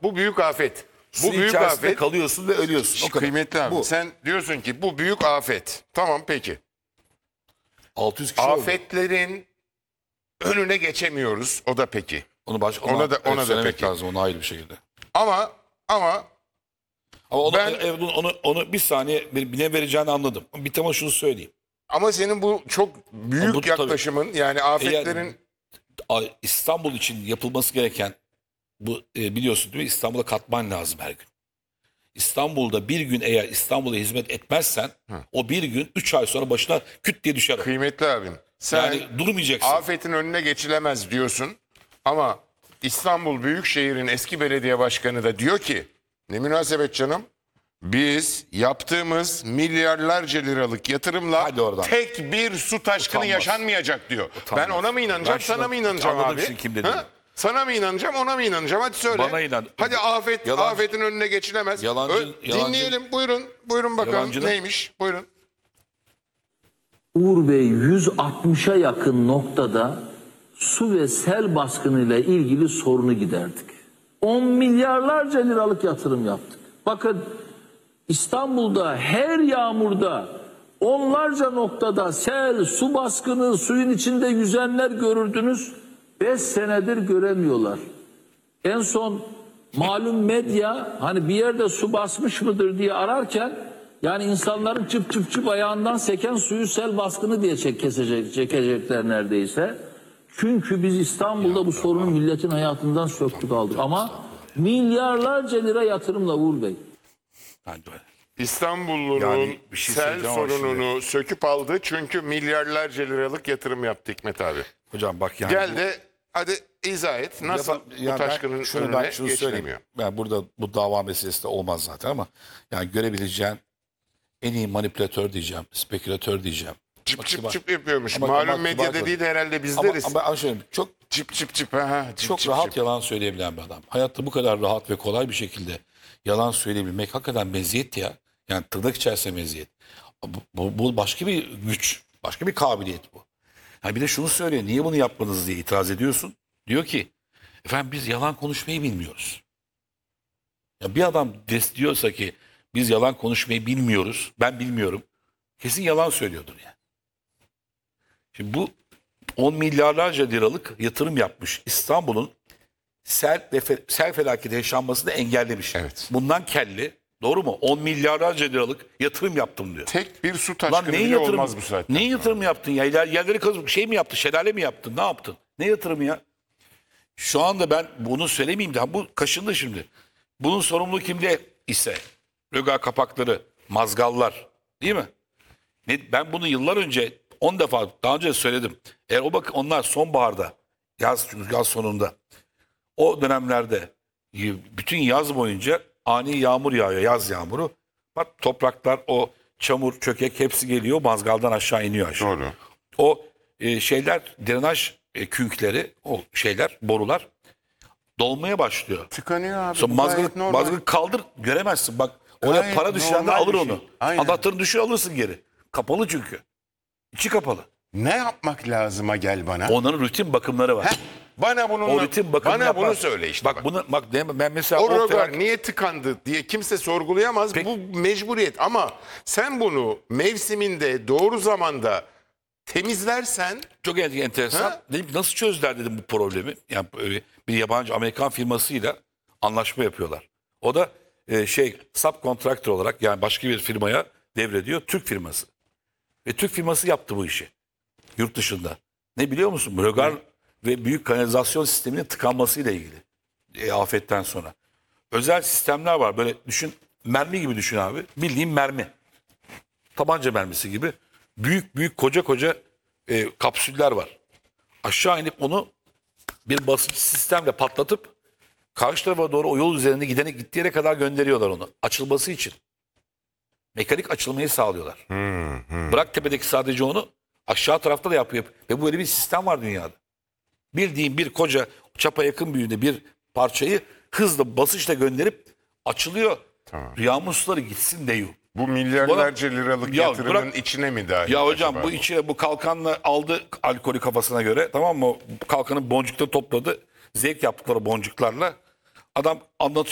bu büyük afet. Bu Su büyük içerisinde afet. kalıyorsun ve ölüyorsun. O kadar. Kıymetli abi Bu. sen diyorsun ki bu büyük afet. Tamam peki. 600 kişi öldü. Afetlerin önüne geçemiyoruz. O da peki. Onu Ona da söylemek peki. lazım onu ayrı bir şekilde. Ama Ama onu, Ben- onu bir saniye ne vereceğini anladım. Bir tema şunu söyleyeyim. ama senin bu çok büyük Bu tabii. yaklaşımın yani afetlerin İstanbul için yapılması gereken bu biliyorsun değil mi? İstanbul'a katman lazım her gün. İstanbul'da bir gün eğer İstanbul'a hizmet etmezsen o bir gün 3 ay sonra başına küt diye düşer. kıymetli abim. Sen Yani durmayacaksın. afetin önüne geçilemez diyorsun. Ama İstanbul Büyükşehir'in eski belediye başkanı da diyor ki ne münasebet canım. Biz yaptığımız milyarlarca liralık yatırımla Hadi oradan. tek bir su taşkını Utanmaz. yaşanmayacak diyor. Utanmaz. Ben ona mı inanacağım, Ben sana şuna- mı inanacağım anladım abi? şimdi kim dediğini. Ha? Sana mı inanacağım, ona mı inanacağım? Hadi söyle. Bana inan. Hadi afetin önüne geçilemez. Yalancı- Dinleyelim. Buyurun bakalım Yalancının- neymiş? Buyurun. Uğur Bey 160'a yakın noktada su ve sel baskınıyla ilgili sorunu giderdik. 10 milyarlarca liralık yatırım yaptık. Bakın İstanbul'da her yağmurda onlarca noktada sel, su baskını, suyun içinde yüzenler görürdünüz. 5 senedir göremiyorlar. En son malum medya hani bir yerde su basmış mıdır diye ararken yani insanların çıp çıp çıp ayağından seken suyu sel baskını diye çekecekler neredeyse. Çünkü biz İstanbul'da bu sorunu milletin hayatından söktük aldık. Ama milyarlarca lira yatırımla Uğur Bey. Yani böyle. İstanbullu'nun Yani bir şey sel söyleyeceğim ama sorununu söküp aldı çünkü milyarlarca liralık yatırım yaptı Hikmet abi. Hocam bak yani. Gel de hadi izah et nasıl bu taşkının önüne geçilemiyor. Ben burada bu dava meselesi de olmaz zaten ama yani görebileceğin en iyi manipülatör diyeceğim, spekülatör diyeceğim. Çıp çıp çıp yapıyormuş. Ama- Malum ama medya kibar- dediği de herhalde bizleriz. Ama şöyle çok Çıp çıp çıp. Ha, çıp çok çıp rahat çıp. yalan söyleyebilen bir adam. Hayatta bu kadar rahat ve kolay bir şekilde yalan söyleyebilmek hakikaten meziyet ya. Yani tırnak içerisinde meziyet. Bu başka bir güç, başka bir kabiliyet bu. Yani bir de şunu söylüyor, niye bunu yapmadınız diye itiraz ediyorsun. Diyor ki, efendim biz yalan konuşmayı bilmiyoruz. Ya bir adam diyorsa ki biz yalan konuşmayı bilmiyoruz, ben bilmiyorum. Kesin yalan söylüyordur yani. Şimdi bu 10 milyarlarca liralık yatırım yapmış İstanbul'un sel felaketi yaşanmasını engellemiş. Evet. Bundan kelli, doğru mu? 10 milyarlarca liralık yatırım yaptım diyor. Tek bir su Lan taşkını neyin bile yatırım? olmaz bu saatte. Neyin yatırım yaptın ya? Yerleri kazıp şey mi yaptın? Şelale mi yaptın? Ne yaptın? Ne yatırımı ya? Şu anda ben bunu söylemeyeyim de bu kaşındı şimdi. Bunun sorumluluğu kimde ise? Röga kapakları, mazgallar, değil mi? Ben bunu yıllar önce 10 defa daha önce söyledim. Eğer onlar sonbaharda, yaz sonunda, o dönemlerde bütün yaz boyunca ani yağmur yağıyor, yaz yağmuru. Bak topraklar, o çamur, çökek hepsi geliyor, mazgaldan aşağı iniyor aşağı. Doğru. O şeyler, drenaj künkleri, o şeyler, borular dolmaya başlıyor. Tıkanıyor abi. Sonra bu gayet normal. mazgı kaldır, göremezsin. Bak oraya Gayet para düşen de normal alır bir onu. şey. Aynen. Anahtarını düşür alırsın geri. Kapalı çünkü. İçi kapalı. Ne yapmak lazıma gel bana. Onların rutin bakımları var. Bana bunu O rutin bakımını bana bunu yapar. söyle işte. Bak bunu ben mesela O o rögar niye tıkandı diye kimse sorgulayamaz. Peki. Bu mecburiyet ama sen bunu mevsiminde doğru zamanda temizlersen çok enteresan. Ha? Dedim ki nasıl çözdüler dedim bu problemi. Yani bir yabancı Amerikan firmasıyla anlaşma yapıyorlar. O da subkontraktör olarak yani başka bir firmaya devrediyor. Türk firması. Ve Türk firması yaptı bu işi. Yurt dışında. Ne biliyor musun? Rögar ve büyük kanalizasyon sisteminin tıkanmasıyla ilgili. Afetten sonra. Özel sistemler var. Böyle düşün, mermi gibi düşün abi. Bildiğin mermi. Tabanca mermisi gibi. Büyük büyük koca kapsüller var. Aşağı inip onu bir basınç sistemle patlatıp karşı tarafa doğru o yol üzerinde gittiği yere kadar gönderiyorlar onu. Açılması için. Mekanik açılmayı sağlıyorlar. Bırak tepedeki sadece onu, aşağı tarafta da yapıyor. Ve böyle bir sistem var dünyada. Bildiğin bir koca çapa yakın büyüğünde bir parçayı hızla basınçla gönderip açılıyor. Tamam. Yağmur suları gitsin diyor. bu milyarlarca liralık Ya yatırımın bırak- içine mi dahil? Ya hocam acaba? bu içine bu kalkanla aldı alkolü kafasına göre, tamam mı? Bu kalkanı boncukta topladı. Zevk yaptıkları boncuklarla. Adam anlatıyor.